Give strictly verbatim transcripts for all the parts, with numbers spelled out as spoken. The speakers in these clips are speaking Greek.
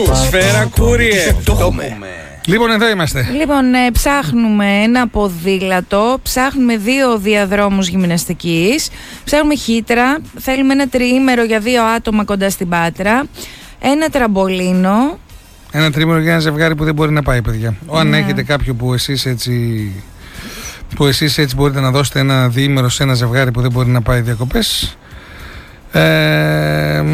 Σφαίρα Courier. Το έχουμε. Λοιπόν, εδώ είμαστε. Λοιπόν, ε, ψάχνουμε ένα ποδήλατο, ψάχνουμε δύο διαδρόμους γυμναστικής, ψάχνουμε χύτρα, θέλουμε ένα τριήμερο για δύο άτομα κοντά στην Πάτρα, ένα τραμπολίνο. Ένα τριήμερο για ένα ζευγάρι που δεν μπορεί να πάει, παιδιά. Ναι. Αν έχετε κάποιο που εσείς έτσι, που εσείς έτσι μπορείτε να δώσετε ένα διήμερο σε ένα ζευγάρι που δεν μπορεί να πάει διακοπές, ε,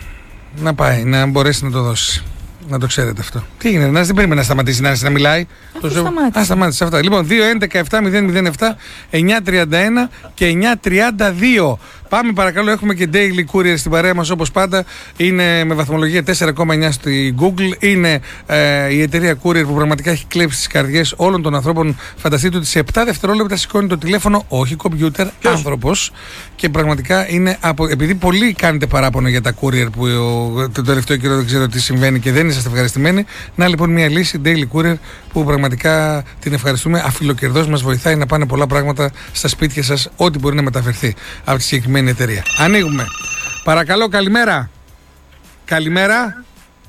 να πάει, να μπορέσει να το δώσει. Να το ξέρετε αυτό. Τι γίνεται, Νάνση, δεν περίμενα να σταματήσει η Νάνση να μιλάει. Αυτό σταμάτησε. Α, σταμάτησε αυτά. Λοιπόν, δύο έντεκα επτά μηδέν μηδέν επτά εννιά τριάντα ένα και εννιά τριάντα δύο. Πάμε παρακαλώ, έχουμε και Daily Courier στην παρέα μας όπως πάντα. Είναι με βαθμολογία τέσσερα κόμμα εννιά στη Google. Είναι ε, η εταιρεία Courier που πραγματικά έχει κλέψει τις καρδιές όλων των ανθρώπων. Φανταστείτε ότι σε επτά δευτερόλεπτα σηκώνει το τηλέφωνο, όχι κομπιούτερ, άνθρωπος. Και πραγματικά είναι από. Επειδή πολλοί κάνετε παράπονο για τα Courier που ο, το τελευταίο καιρό δεν ξέρω τι συμβαίνει και δεν είσαστε ευχαριστημένοι. Να λοιπόν μια λύση, Daily Courier, που πραγματικά την ευχαριστούμε. Αφιλοκερδώς μας βοηθάει να πάνε πολλά πράγματα στα σπίτια σας, ό,τι μπορεί να μεταφερθεί από τη συγκεκριμένη εταιρεία. Ανοίγουμε. Παρακαλώ, καλημέρα. Καλημέρα.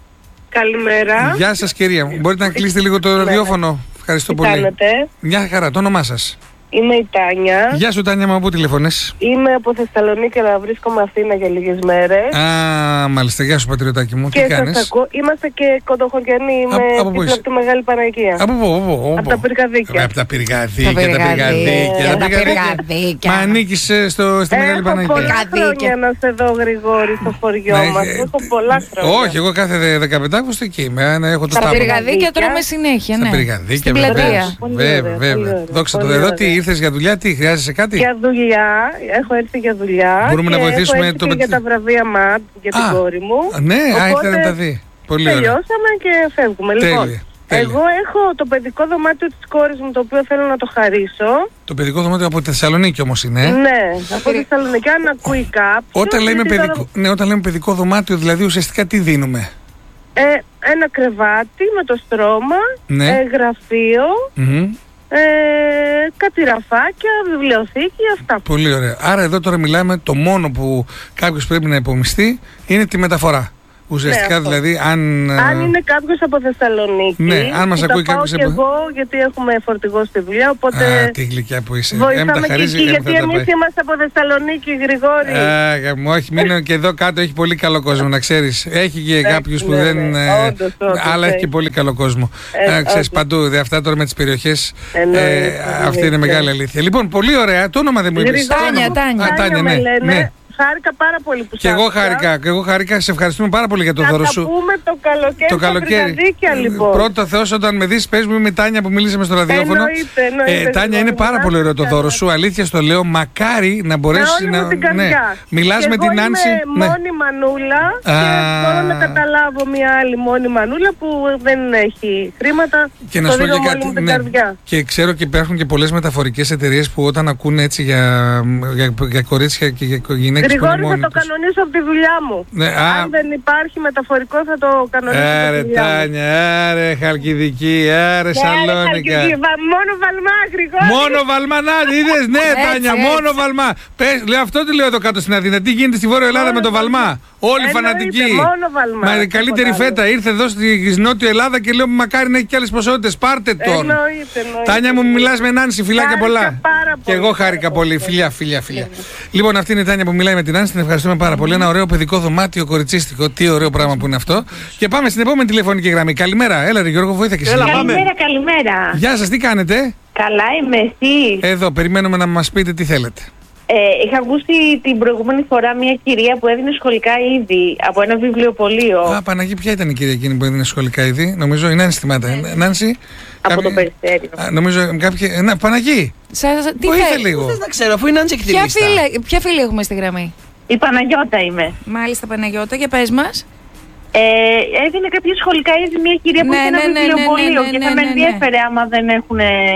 Καλημέρα. Γεια σας, κυρία. Μπορείτε να κλείσετε λίγο το ραδιόφωνο. Ευχαριστώ Τι πολύ. κάνετε? Μια χαρά. Το όνομά σας? Είμαι η Τάνια. Γεια σου, Τάνια, μου από πού τηλεφωνείς? Είμαι από Θεσσαλονίκη, αλλά βρίσκομαι Αθήνα για λίγες μέρες. Α, μάλιστα. Γεια σου, πατριωτάκι μου. Και Τι κάνεις? σας ακούω. Είμαστε και κοντοχωριανοί. Είμαι από πού δίπλα είσαι? από τη Μεγάλη Παναγία. Από πού, από πού? Από τα πυρκαδίκια. Από τα πυρκαδίκια, Τα τα πυρκαδίκια. τα πυρκαδίκια. Μα ανήκεις ε, στο, στη Μεγάλη Έχω Παναγία? πολλά χρόνια να σε δω, Γρηγόρη, στο χωριό Ναι, μας. ε, Έχω πολλά χρόνια. Όχι, εγώ κάθε δεκαπέντε Αύγουστο εκεί είμαι. ναι, Έχω το Τα στάβλο. πυρκαδίκια τρώμε συνέχεια, Στα ναι. πυρκαδίκια, Στην βέβαια. πλατεία. Πολύ Βέβαια, ωραία, βέβαια. πολύ ωραία, Δόξα τω πολύ Θεώ. ωραία. Τι ήρθες για δουλειά, τι χρειάζεσαι κάτι? Για δουλειά, έχω έρθει για δουλειά. Μπορούμε και να βοηθήσουμε έχω έρθει το και με- για τα βραβεία ΜΑΤ για την Α, κόρη μου. Ναι, α, Οπότε, ήθελα να τα δει. Πολύ ωραία. τελειώσαμε και φεύγουμε. Τέλεια, Λοιπόν, τέλεια. εγώ έχω το παιδικό δωμάτιο της κόρης μου, το οποίο θέλω να το χαρίσω. Το παιδικό δωμάτιο από τη Θεσσαλονίκη όμως είναι. Ναι, από τη Θεσσαλονίκη, αν ακούει κάποιος. Όταν λέμε, γιατί παιδικό, τώρα- ναι, όταν λέμε παιδικό δωμάτιο, δηλαδή ουσιαστικά τι δίνουμε? Ε, ένα κρεβάτι με το στρώμα, Ναι. ε, γραφείο, Μμμ. ε, κάτι ραφάκια, βιβλιοθήκη, αυτά. Πολύ ωραία. Άρα εδώ τώρα μιλάμε, το μόνο που κάποιος πρέπει να υπομειστεί είναι τη μεταφορά. Ουσιαστικά Ναι, αυτό. δηλαδή αν... Αν είναι κάποιος από Θεσσαλονίκη, Ναι, αν μας που ακούει θα πάω κάποιος και από- εγώ, γιατί έχουμε φορτηγό στη δουλειά, οπότε Α, τι γλυκιά που είσαι. Έμ, τα βοηθάμε και χαρίζει, εκεί, έμ, γιατί θα τα εμείς πάει. είμαστε από Θεσσαλονίκη, Γρηγόρη. Α, γαμώ, όχι, μείνω και εδώ κάτω, έχει πολύ καλό κόσμο, να ξέρεις. Έχει και κάποιους που ναι, δεν... ναι. ε, Όντως, όντως, αλλά έχει έχει. και πολύ καλό κόσμο. Ε, Α, ξέρεις, όντως. παντού, δε, αυτά τώρα με τις περιοχές, Εννοείται, ε, αυτή είναι εννοείται. μεγάλη αλήθεια. Λοιπόν, πολύ ωραία, το όνομα δεν μου είπες. Γρηγόρη, Τάνια, μου, Τάνια. Α, Τάνια, με ναι, λένε. ναι. Χάρηκα πάρα πολύ που σ' Και εγώ άκουσα. χάρηκα, και εγώ χάρηκα, σε ευχαριστούμε πάρα πολύ για το Θα δώρο τα σου. πούμε το καλοκαίρι, Το στα καλοκαίρι. Πυρκαδίκια, λοιπόν. Πρώτο Θεός, όταν με δεις, πες μου, είμαι η Τάνια που μίλησε στο ραδιόφωνο. Εννοείται, εννοείται, Ε, Τάνια, είναι Γρηγόρη, πάρα να πολύ ωραίο το είστε δώρο καλά. σου. Αλήθεια στο λέω, μακάρι να μπορέσει Με όλη μου την καρδιά. Μιλάς Και με εγώ την Νάνση. είμαι μόνη μανούλα και Α. μπορώ να καταλάβω μια άλλη μόνη μανούλα που δεν έχει χρήματα. Και να το σου πω δίνω και με όλη κάτι. μου την Ναι. καρδιά. Και ξέρω και υπάρχουν και πολλές μεταφορικές εταιρείες που όταν ακούνε έτσι για, για, για κορίτσια και για γυναίκες που είναι Γρηγόρη, θα μόνοι το τους. κανονίσω από τη δουλειά μου. Ναι, α. Αν δεν υπάρχει μεταφορικό, θα το κανονίσω από Άρε τη δουλειά μου. Τάνια, άρε Χαλκιδική, άρε Ναι, Σαλόνικα. Χαλκιδική, βα- μόνο Βαλμά, Γρηγόρη. Μόνο Βαλμά, να είδες, ναι Έτσι, Τάνια, έτσι. μόνο Βαλμά. Πες, λέω αυτό τι λέω εδώ κάτω στην Αθήνα. Τι γίνεται στη Βόρεια Ελλάδα Μόνο με το Βαλμά. Όλοι Εννοείται, φανατικοί. μόνο Βαλμά, Μα η τίποτα καλύτερη άλλο. φέτα ήρθε εδώ στη Νότιο Ελλάδα και λέω μακάρι να έχει και άλλες ποσότητες. Πάρτε τον. Εννοείται, εννοείται. Τάνια μου, μιλάς με Νάνση, φιλάκια Χάρηκα πολλά. πάρα Και εγώ πολύ, χάρηκα πάρα πολύ. πολύ. Φιλιά, φιλιά, φιλιά. Λοιπόν, αυτή είναι η Τάνια που μιλάει με την Νάνση, την ευχαριστούμε πάρα πολύ. Ένα ωραίο παιδικό δωμάτιο κοριτσίστικο. Τι ωραίο πράγμα που είναι αυτό. Και πάμε στην επόμενη τηλεφωνική γραμμή. Καλημέρα, έλα ρε Γιώργο, βοήθα και εσύ. Καλημέρα, καλημέρα. Γεια σας, τι κάνετε? Καλά είμαι, εσύ. Εδώ, περιμένουμε να μας πείτε τι θέλετε. Ε, είχα ακούσει την προηγούμενη φορά μια κυρία που έδινε σχολικά είδη από ένα βιβλιοπωλείο. Α, Παναγί, ποια ήταν η κυρία εκείνη που έδινε σχολικά είδη? Νομίζω η Νάνση θυμάται. Ε, Νάνση. Από κάποια- το Περιστέριο. Α, νομίζω κάποια. Να, Παναγί, Σας, τι βοήθα θε- λίγο. Δεν ξέρω, αφού είναι Νάνση έχει τη Ποια λίστα. φίλη, ποια φίλη έχουμε στη γραμμή? Η Παναγιώτα είμαι. Μάλιστα, Παναγιώτα, για πες μας. Ε, έδινε κάποια σχολικά είδη μια κυρία που Ναι, είχε ένα ναι, ναι, ναι, βιβλιοπωλείο ναι, ναι, και θα ναι, με ναι, ναι. ενδιέφερε άμα δεν έχουν.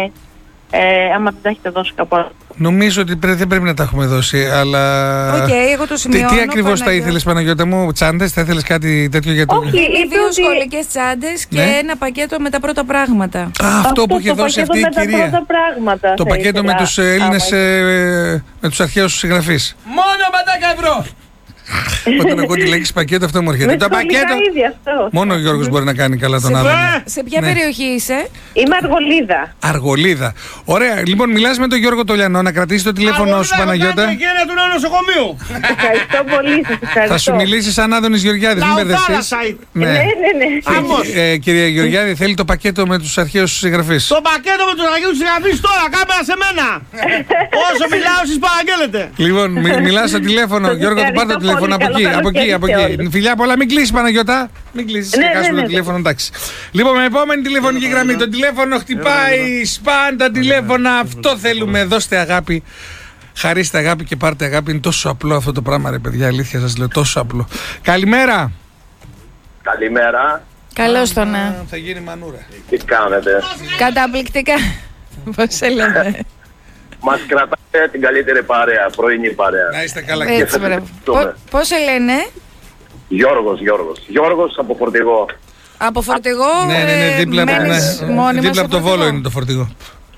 Ε, άμα δεν τα έχετε δώσει κάπου άλλο. Νομίζω ότι πρέ- δεν πρέπει να τα έχουμε δώσει, αλλά. Οκ, εγώ το Τι, σημειώνω. τι ακριβώς θα Παναγιώτα. ήθελες, Παναγιώτα μου, τσάντες, θα ήθελες κάτι τέτοιο για το. Όχι, Είναι είπε δύο ότι- σχολικές τσάντες και Ναι. ένα πακέτο με τα πρώτα πράγματα. Α, αυτό που είχε το δώσει πακέτο αυτή η με τα κυρία. πρώτα πράγματα Το θα πακέτο με ήθελα, τους ε, Έλληνες, άμα- ε, με τους αρχαίους συγγραφείς. Μόνο με δέκα ευρώ! Όταν ακούω τη λέξη πακέτο, αυτό μου έρχεται. Με Το σχολικά πακέτο. ήδη αυτό. Μόνο ο Γιώργος μπορεί να κάνει καλά τον Σε, άλλο. σε ποια Ναι. περιοχή είσαι? Είμαι Αργολίδα. Αργολίδα. Ωραία, λοιπόν, μιλάς με τον Γιώργο Τολιανό, να κρατήσει το τηλέφωνο σου, Παναγιώτα. Είναι του νέου νοσοκομείου. Ευχαριστώ πολύ, σας ευχαριστώ. Θα σου μιλήσει σαν Άδωνης Γεωργιάδης, μην μπερδευτείς. Λαοθάλασσα. Ναι, ναι, ναι. Άμμος. Ε, Κυρία Γεωργιάδη, θέλει το πακέτο με τους αρχαίους συγγραφείς. Το πακέτο με τους Αγίους Συγγραφείς τώρα, κάμερα σε μένα. Όσο μιλάω, εσείς παραγγέλλετε. Λοιπόν, μι, μιλά στο τηλέφωνο, Σας Γιώργο, του πάρ' το ευχαριστώ τηλέφωνο από πολύ. εκεί, Καλό από εκεί, καλοκαίρι από σε εκεί. όλους. Φιλιά πολλά, μην κλείσει, Παναγιώτα. Μην κλείσει, Ναι, και χάσουμε ναι, το ναι. τηλέφωνο, εντάξει. Λοιπόν, με επόμενη τηλεφωνική γραμμή. Το τηλέφωνο χτυπάει, σπάν τα τηλέφωνα. Αυτό θέλουμε. Δώστε αγάπη. Χαρίστε αγάπη και πάρτε αγάπη. Είναι τόσο απλό αυτό το πράγμα, ρε παιδιά. Αλήθεια σας λέω, τόσο απλό. Καλημέρα. Καλημέρα. Καλώς το να. Θα γίνει μανούρα. Τι κάνετε? Καταπληκτικά. Πώς σε λέμε? Μας κρατάτε την καλύτερη παρέα, πρωινή παρέα. Να είστε καλά. Έτσι, μπράβο. Πο- Πώς σε λένε? Γιώργος, Γιώργος. Γιώργος από Φορτηγό. Από Φορτηγό. Ναι, ναι, ναι, ε, δίπλα από μένεις ναι, μόνιμα δίπλα στο από το Φορτηγό? Βόλο είναι το φορτηγό.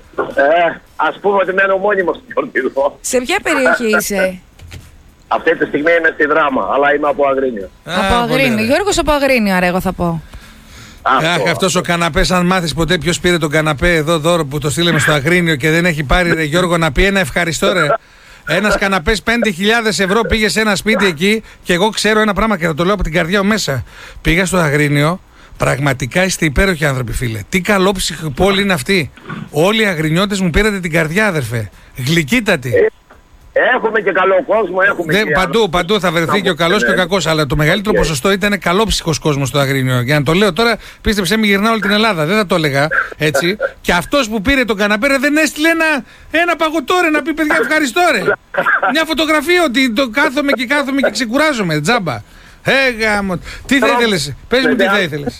Ε, ας πούμε ότι μένω μόνιμος στο Φορτηγό. Σε ποια περιοχή είσαι? Αυτή τη στιγμή είμαι στη Δράμα, αλλά είμαι από Αγρίνιο. Από Α, πολύ Αγρίνιο. ωραία. Γιώργος από Αγρίνιο, άρα εγώ θα πω. Αχ, αυτός ο καναπές, αν μάθεις ποτέ ποιος πήρε τον καναπέ εδώ δώρο που το στείλαμε στο Αγρίνιο και δεν έχει πάρει, ρε Γιώργο, να πει ένα ευχαριστώ, ρε. Ένας καναπές πέντε χιλιάδες ευρώ πήγε σε ένα σπίτι εκεί και εγώ ξέρω ένα πράγμα και θα το λέω από την καρδιά μου μέσα. Πήγα στο Αγρίνιο, πραγματικά είστε υπέροχοι άνθρωποι, φίλε. Τι καλόψυχη πόλη είναι αυτή. Όλοι οι Αγρινιώτες μου πήρατε την καρδιά, αδερφέ. Γλυκύτατη. Έχουμε και καλό κόσμο, έχουμε Δεν, και παντού, άλλο. παντού θα βρεθεί και ο καλός και ο κακός. Αλλά το μεγαλύτερο Okay. ποσοστό ήταν καλόψυχος κόσμος στο Αγρίνιο. Για να το λέω τώρα, πίστεψέ με, γυρνάω όλη την Ελλάδα. Δεν θα το έλεγα έτσι. Και αυτός που πήρε τον καναπέ ρε, δεν έστειλε ένα, ένα παγωτό, ρε, να πει παιδιά ευχαριστώ, ρε. Μια φωτογραφία ότι το κάθομαι και κάθομαι και ξεκουράζομαι. Τζάμπα. Ε, γάμο. Τι θα ήθελες, πες μου τι θα ήθελες.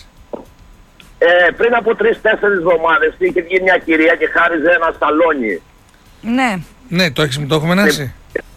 Ε, πριν από τρεις-τέσσερις εβδομάδες είχε βγει μια κυρία και χάριζε ένα σαλόνι. Ναι, Ναι, το έχεις, το έχουμε ενάσει.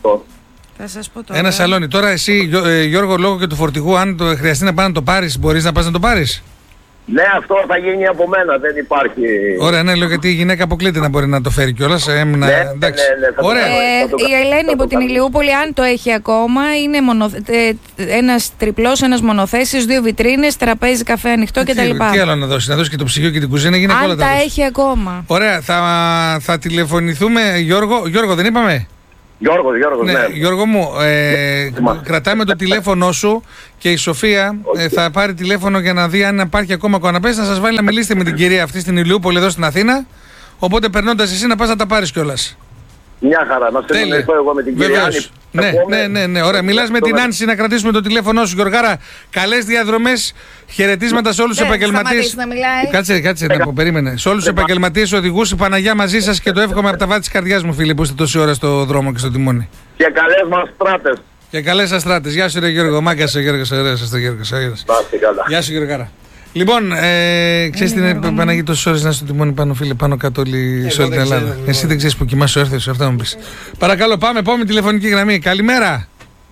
θα σας πω τώρα. Ένα σαλόνι. Τώρα εσύ, Γιώ- ε, Γιώργο, λόγω και του φορτηγού, αν το χρειαστεί να πάει να το πάρεις, μπορείς να πας να το πάρεις. Ναι, αυτό θα γίνει από μένα, δεν υπάρχει. Ωραία, ναι, λέω γιατί η γυναίκα αποκλείται να μπορεί να το φέρει κιόλας. Έμεινα, Ναι, ναι, εντάξει. ναι, ναι, θα το Ωραία. κάνω. Ε, Θα το η κάνω, Ελένη θα από το την κάνω. Ηλιούπολη, αν το έχει ακόμα, είναι μονο, ε, ένας τριπλός, ένας μονοθέσιος, δύο βιτρίνες, τραπέζι, καφέ ανοιχτό Τι, κτλ. τι άλλο να δώσει, να δώσει και το ψυγείο και την κουζίνα, γίνει όλα Αν τα τα δώσει. έχει ακόμα. Ωραία, θα, θα τηλεφωνηθούμε, Γιώργο. Γιώργο, δεν είπαμε. Γιώργος, Γιώργος, Ναι, ναι. Γιώργο μου, ε, κρατάμε το τηλέφωνο σου και η Σοφία ε, θα πάρει τηλέφωνο για να δει αν υπάρχει ακόμα καναπές, να σας βάλει να μιλήσετε με την κυρία αυτή στην Ηλιούπολη εδώ στην Αθήνα. Οπότε περνώντας εσύ να πας να τα πάρεις κιόλας. Μια χαρά, να σε μιλήσω εγώ με την κυρία Βεβαίως. Άννη. Ναι, Ακούμε. ναι, ναι, ναι, ωραία. Μιλάς με την Άνση να κρατήσουμε το τηλέφωνό σου, Γιωργάρα. Καλές διαδρομές, χαιρετίσματα σε όλους τους Δεν επαγγελματίες. σταματήσει να μιλάει. Κάτσε, κάτσε να πω, περίμενε. Σε όλους τους επαγγελματίες οδηγούς, η Παναγιά μαζί σας και το εύχομαι από τα βάθη της καρδιάς μου, φίλοι, που είστε τόση ώρα στο δρόμο και στο τιμόνι. Και καλές μας στράτες. Και καλές σας στράτες. Γεια σου, ρε Γιώργο. Μάγκας ο Γιώργος, ωραίος σας το Γιώργος. ωραίος. Να είστε καλά. Γεια σου, Γιωργάρα. Λοιπόν, ε, ξέρεις τι είναι, Παναγί, τόσες ώρες να είσαι στο τιμόνι πάνω, φίλε, πάνω κάτω όλη, σε όλη την Ελλάδα. Εσύ δεν ξέρεις που κοιμάσαι ο έρθιος, αυτά μου πεις. Παρακαλώ, πάμε, επόμενη τηλεφωνική γραμμή. Καλημέρα.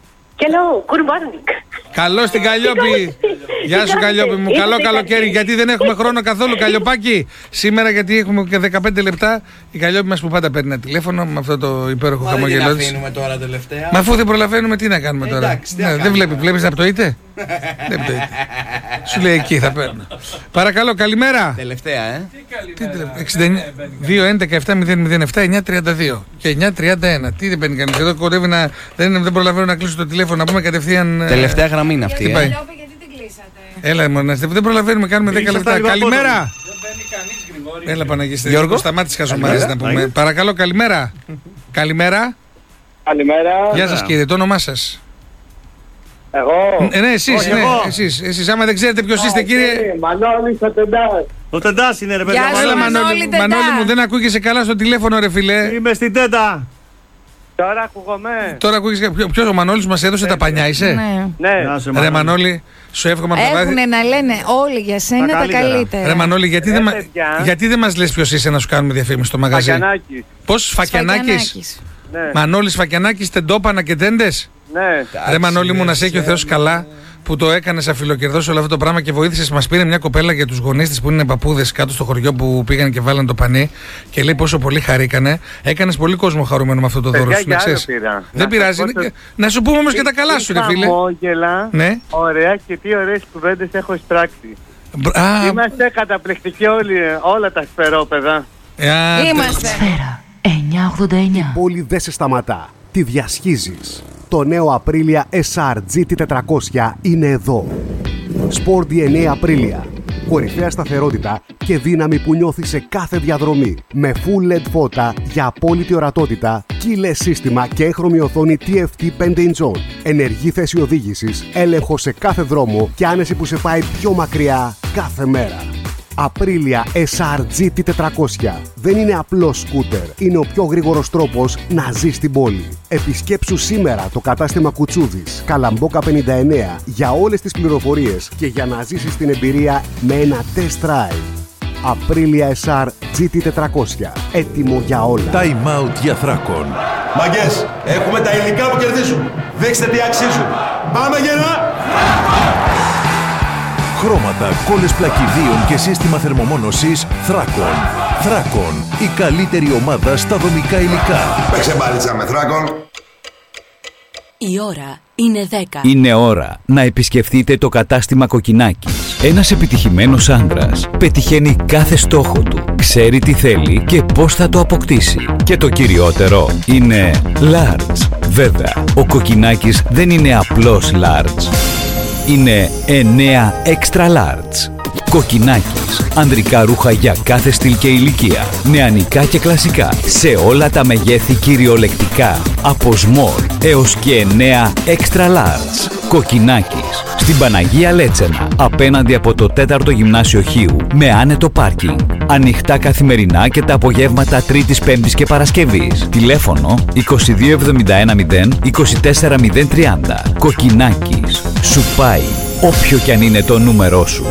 Hello, good morning. Καλώς την Καλλιόπη. Γεια σου, Καλλιόπη μου. Καλό καλοκαίρι. Γιατί δεν έχουμε χρόνο καθόλου, Καλλιοπάκη. Σήμερα, γιατί έχουμε και δεκαπέντε λεπτά, η Καλλιόπη μας που πάντα παίρνει ένα τηλέφωνο με αυτό το υπέροχο Μα δεν την χαμογελό της. αφήνουμε τώρα τελευταία. Μα αφού δεν προλαβαίνουμε, τι να κάνουμε τώρα. Εντάξει, τι Ναι, να δεν κάνουμε βλέπει, τώρα. βλέπεις να πτωείται. Δεν πτωείται. Σου λέει εκεί θα παίρνω. Παρακαλώ, καλημέρα. Τελευταία, ε. Τι τελευταία, εξήντα εννιά, δύο έντεκα επτά μηδέν μηδέν επτά εννιά τριάντα δύο και εννιά τριάντα ένα. Τι δεν παίρνει κανείς. Εδώ κοντεύει να. Δεν, δεν προλαβαίνω να κλείσω το τηλέφωνο. Να πούμε κατευθείαν. ε, Τελευταία γραμμή είναι αυτή. Τι ε. πάει. Γιατί την κλείσατε. Έλα, μόνο δεν προλαβαίνουμε, κάνουμε δέκα Ήσασταν λεπτά. λίγο Καλημέρα. απότομοι. Έλα, Παναγιστή. Γιώργο. Σταμάτησε χαζομάρες να Καλημέρα. πούμε. Παρακαλώ, καλημέρα. Καλημέρα. Καλημέρα. Γεια σας, κύριε, το όνομά σας. Εγώ. Ε, ναι, εσείς, Όχι, ναι, εγώ. εσείς, εσείς. Άμα δεν ξέρετε ποιος είστε, κύριε. Μανώλης ο Τεντάς. Ο Τεντάς είναι, ρε παιδιά. Γεια σου, Έλα, Μανώλη, Μανώλη, Τεντά. Μανώλη μου, δεν ακούγεσαι καλά στο τηλέφωνο, ρε φιλέ. Είμαι στην Τέντα. Τώρα ακούγομαι. Τώρα ακούγεσαι. Ποιο, ποιος ο Μανώλης μας έδωσε τα πανιά, είσαι. Ναι. Ναι. Γεια σου, Ρε Μανώλη. Μανώλη, σου εύχομαι από τα βάθη. Έχουν να λένε όλοι για σένα Τα τα καλύτερα. καλύτερα. Ρε Μανώλη, γιατί, Ε, δεν, μα- παιδιά. γιατί δεν μας λες ποιος είσαι να σου κάνουμε διαφήμιση στο μαγαζί. Φακιανάκης. Πώς, Φακιανάκης. Σφακιανάκης. Ναι. Μανώλης Φακιανάκης, τεντόπανα και τέντες. Ναι. Ρε Μανώλη μου, να σε έχει ο Θεός καλά, που το έκανε αφιλοκερδό όλο αυτό το πράγμα και βοήθησε. Μας πήρε μια κοπέλα για τους γονείς της που είναι παππούδες κάτω στο χωριό που πήγαν και βάλαν το πανί και λέει πόσο πολύ χαρήκανε. Έκανες πολύ κόσμο χαρούμενο με αυτό το δώρο σου. Δεν πειράζει. Το... Να σου πούμε όμως και τα καλά σου, ρε φίλε. Χαμόγελα, ναι. Ωραία και τι ωραίες κουβέντες έχω εισπράξει. Α, είμαστε καταπληκτικοί όλοι, όλα τα σφαιρόπεδα. Είμαστε. Σφαίρα εννιακόσια ογδόντα εννιά. Η πόλη δεν σε σταματά. Τη διασχίζεις. Το νέο Aprilia ες αρ τζι τι τετρακόσια είναι εδώ. Sport ντι εν έι Aprilia. Κορυφαία σταθερότητα και δύναμη που νιώθει σε κάθε διαδρομή. Με full ελ ι ντι φώτα για απόλυτη ορατότητα, keyless σύστημα και έγχρωμη οθόνη τι εφ τι πέντε inch. Ενεργή θέση οδήγησης, έλεγχο σε κάθε δρόμο και άνεση που σε πάει πιο μακριά κάθε μέρα. Aprilia ες αρ τζι τι τετρακόσια. Δεν είναι απλός σκούτερ. Είναι ο πιο γρήγορος τρόπος να ζεις στην πόλη. Επισκέψου σήμερα το κατάστημα Κουτσούδης, Καλαμπόκα πενήντα εννέα για όλες τις πληροφορίες και για να ζήσεις την εμπειρία με ένα test drive. Aprilia ες αρ τζι τι τετρακόσια. Έτοιμο για όλα. Time out για Θράκον. Μαγκές, έχουμε τα υλικά που κερδίζουν. Δείξτε τι αξίζουν. Πάμε γερά! Χρώματα, κόλλες πλακιδίων και σύστημα θερμομόνωσης Θράκον. Θράκον, η καλύτερη ομάδα στα δομικά υλικά. Παίξε μπάλιτσα με Θράκον. Η ώρα είναι δέκα. Είναι ώρα να επισκεφτείτε το κατάστημα Κοκκινάκης. Ένας επιτυχημένος άντρας πετυχαίνει κάθε στόχο του, ξέρει τι θέλει και πώς θα το αποκτήσει. Και το κυριότερο είναι large. Βέβαια, ο Κοκκινάκης δεν είναι απλώς large. Είναι εννέα extra large. Κοκκινάκης. Ανδρικά ρούχα για κάθε στυλ και ηλικία. Νεανικά και κλασικά. Σε όλα τα μεγέθη κυριολεκτικά. Από small έως και εννέα extra large. Κοκκινάκης. Στην Παναγία Λέτσενα. Απέναντι από το τέταρτο Γυμνάσιο Χίου. Με άνετο πάρκινγκ. Ανοιχτά καθημερινά και τα απογεύματα Τρίτης, Πέμπτης και Παρασκευής. Τηλέφωνο είκοσι δύο εβδομήντα ένα μηδέν είκοσι τέσσερα μηδέν τριάντα. Κοκκινάκης. Σου πάει όποιο κι αν είναι το νούμερό σου.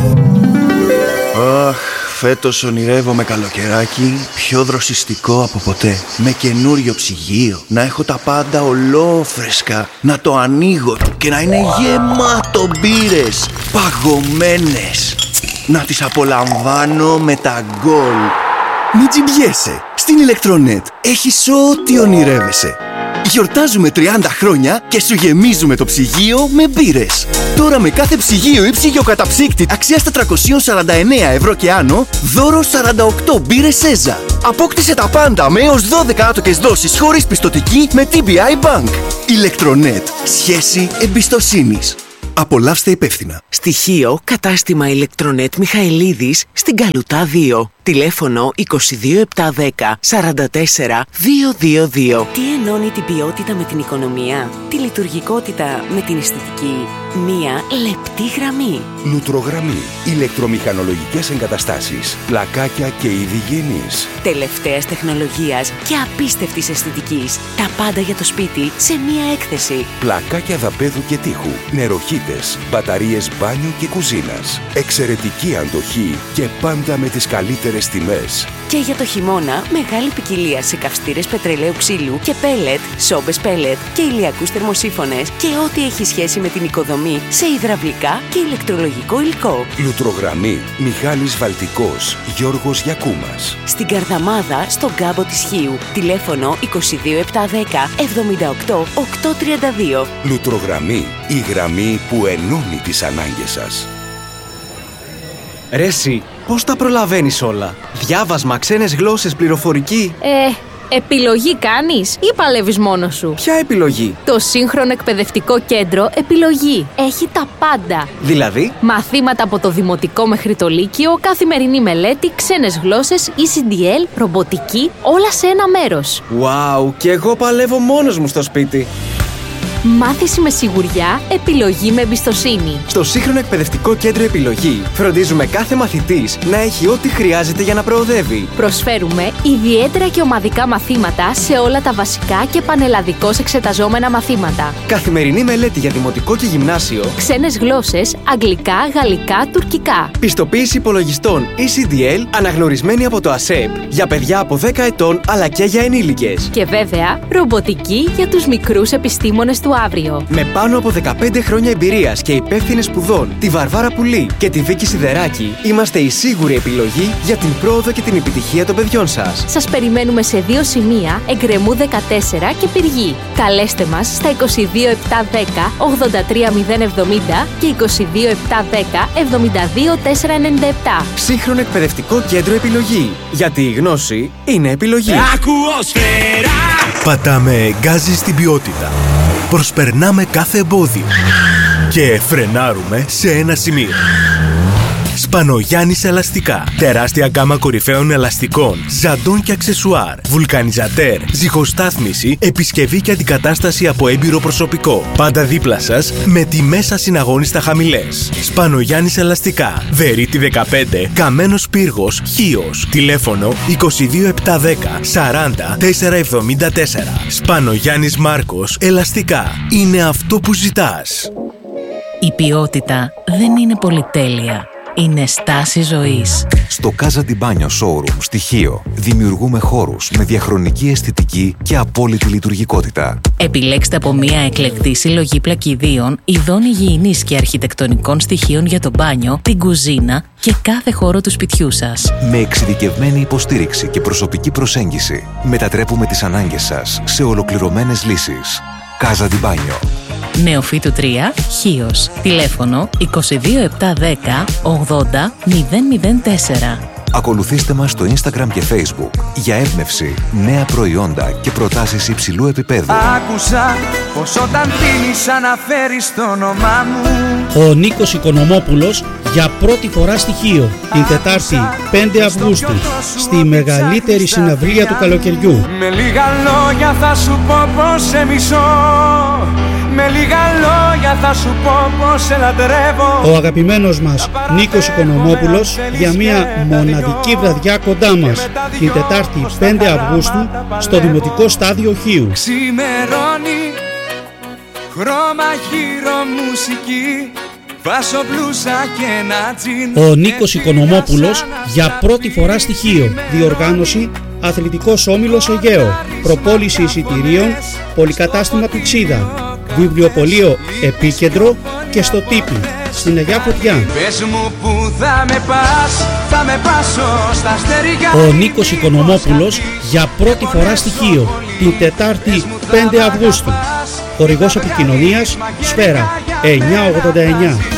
Αχ, φέτος ονειρεύομαι καλοκαιράκι πιο δροσιστικό από ποτέ. Με καινούριο ψυγείο, να έχω τα πάντα ολόφρεσκα, να το ανοίγω και να είναι γεμάτο μπύρες, παγωμένες. Να τις απολαμβάνω με τα γκολ. Μην τζιμπιέσαι, στην Ηλεκτρονέτ έχεις ό,τι ονειρεύεσαι. Γιορτάζουμε τριάντα χρόνια και σου γεμίζουμε το ψυγείο με μπύρες. Τώρα με κάθε ψυγείο ή ψυγειοκαταψύκτη αξίας τετρακόσια σαράντα εννέα ευρώ και άνω, δώρο σαράντα οκτώ μπύρες Σέζα. Απόκτησε τα πάντα με έως δώδεκα άτοκες δόσεις χωρίς πιστωτική με τι μπι άι Bank. Ηλεκτρονέτ. Σχέση εμπιστοσύνης. Απολαύστε υπεύθυνα. Στοιχείο κατάστημα Ηλεκτρονέτ Μιχαηλίδης στην Καλουτά δύο. Τηλέφωνο είκοσι δύο επτακόσια δέκα σαράντα τέσσερα διακόσια είκοσι δύο. Τι ενώνει την ποιότητα με την οικονομία, τη λειτουργικότητα με την αισθητική? Μία λεπτή γραμμή. Λουτρογραμμή. Ηλεκτρομηχανολογικές εγκαταστάσεις. Πλακάκια και είδη γέννης. Τελευταίας τεχνολογίας και απίστευτης αισθητικής. Τα πάντα για το σπίτι σε μία έκθεση. Πλακάκια δαπέδου και τείχου. Νεροχύτες. Μπαταρίες μπάνιου και κουζίνας. Εξαιρετική αντοχή και πάντα με τις καλύτερες τιμές. Και για το χειμώνα, μεγάλη ποικιλία σε καυστήρες πετρελαίου ξύλου και πέλετ, σόμπες πέλετ και ηλιακούς θερμοσύφωνες και ό,τι έχει σχέση με την οικοδομή σε υδραυλικά και ηλεκτρολογικό υλικό. Λουτρογραμμή. Μιχάλης Βαλτικός. Γιώργος Γιακούμας. Στην Καρδαμάδα, στον κάμπο της Χίου. Τηλέφωνο είκοσι δύο επτακόσια δέκα εβδομήντα οκτώ οκτακόσια τριάντα δύο. Λουτρογραμμή. Η γραμμή που ενώνει τις ανάγκες σας. Ρε εσύ, πώς τα προλαβαίνεις όλα? Διάβασμα, ξένες γλώσσες, πληροφορική. Ε, επιλογή κάνεις ή παλεύεις μόνος σου? Ποια επιλογή? Το σύγχρονο εκπαιδευτικό κέντρο Επιλογή. Έχει τα πάντα. Δηλαδή? Μαθήματα από το δημοτικό μέχρι το λύκειο, καθημερινή μελέτη, ξένες γλώσσες, ι σι ντι ελ, ρομποτική, όλα σε ένα μέρος. Wow, και εγώ παλεύω μόνος μου στο σπίτι. Μάθηση με σιγουριά, επιλογή με εμπιστοσύνη. Στο σύγχρονο εκπαιδευτικό κέντρο Επιλογή φροντίζουμε κάθε μαθητής να έχει ό,τι χρειάζεται για να προοδεύει. Προσφέρουμε Ιδιαίτερα και ομαδικά μαθήματα σε όλα τα βασικά και πανελλαδικώς εξεταζόμενα μαθήματα. Καθημερινή μελέτη για δημοτικό και γυμνάσιο. Ξένες γλώσσες, αγγλικά, γαλλικά, τουρκικά. Πιστοποίηση υπολογιστών ι σι ντι ελ αναγνωρισμένη από το ΑΣΕΠ για παιδιά από δέκα ετών αλλά και για ενήλικες. Και βέβαια, ρομποτική για τους μικρούς επιστήμονες του αύριο. Με πάνω από δεκαπέντε χρόνια εμπειρίας και υπεύθυνες σπουδών, τη Βαρβάρα Πουλή και τη Βίκη Σιδεράκη, είμαστε η σίγουρη επιλογή για την πρόοδο και την επιτυχία των παιδιών σας. Σας περιμένουμε σε δύο σημεία, Εγκρεμού δεκατέσσερα και Πυργή. Καλέστε μας στα είκοσι δύο επτά δέκα ογδόντα τρία μηδέν εβδομήντα και είκοσι δύο επτά δέκα εβδομήντα δύο τετρακόσια ενενήντα επτά. Σύγχρονο εκπαιδευτικό κέντρο επιλογή. Γιατί η γνώση είναι επιλογή. Πατάμε γκάζι στην ποιότητα. Προσπερνάμε κάθε εμπόδιο. Και φρενάρουμε σε ένα σημείο. Σπανογιάννης Ελαστικά. Τεράστια γκάμα κορυφαίων ελαστικών, ζαντών και αξεσουάρ, βουλκανιζατέρ, ζυγοστάθμιση, επισκευή και αντικατάσταση από έμπειρο προσωπικό. Πάντα δίπλα σας με τιμές ασυναγώνιστα χαμηλές. Σπανογιάννης Ελαστικά. Βερίτη δεκαπέντε, Καμένος Πύργος, Χίος. Τηλέφωνο είκοσι δύο επτά δέκα σαράντα τέσσερα εβδομήντα τέσσερα. Σπανογιάννης Μάρκος Ελαστικά. Είναι αυτό που ζητάς. Η ποιότητα δεν είναι πολυτέλεια. Είναι στάση ζωής. Στο Casa di Bagno Showroom στοιχείο δημιουργούμε χώρους με διαχρονική αισθητική και απόλυτη λειτουργικότητα. Επιλέξτε από μια εκλεκτή συλλογή πλακιδίων, ειδών υγιεινής και αρχιτεκτονικών στοιχείων για το μπάνιο, την κουζίνα και κάθε χώρο του σπιτιού σας. Με εξειδικευμένη υποστήριξη και προσωπική προσέγγιση, μετατρέπουμε τις ανάγκες σας σε ολοκληρωμένες λύσεις. Casa di Bagno. Νεοφύτου τρία, Χίος. Τηλέφωνο είκοσι δύο επτά δέκα ογδόντα μηδέν μηδέν τέσσερα. Ακολουθήστε μας στο Instagram και Facebook για έμπνευση, νέα προϊόντα και προτάσεις υψηλού επίπεδου. Άκουσα πως όταν πίνεις αναφέρεις το όνομά μου. Ο Νίκος Οικονομόπουλος για πρώτη φορά στοιχείο την Τετάρτη πέντε Αυγούστου στη μεγαλύτερη συναυλία του καλοκαιριού. Με λίγα λόγια θα σου πω πως σε μισώ. Με λίγα λόγια θα σου πω πως σε λατρεύω. Ο αγαπημένος μας Νίκος Οικονομόπουλος για μια μοναδική βραδιά κοντά μας την Τετάρτη πέντε Αυγούστου στο Δημοτικό Στάδιο Χίου. Ξημερώνει, χρώμα γύρω μουσική, βάσω μπλούζα και ένα τζιν. Ο Νίκος Οικονομόπουλος για πρώτη φορά στοιχείο. Διοργάνωση Αθλητικός Όμιλος Αιγαίο. Προπόληση εισιτηρίων Πολυκατάστημα Πηξίδα. Βιβλιοπωλείο Επίκεντρο και στο Τύπι στην Αγιά Φωτιά. Πες μου που θα με πας, θα με πάσω στα αστέρια. Ο Νίκος Οικονομόπουλος για πρώτη φορά στοιχείο την Τετάρτη πέντε Αυγούστου. Χορηγός επικοινωνίας Σφαίρα εννιακόσια ογδόντα εννιά.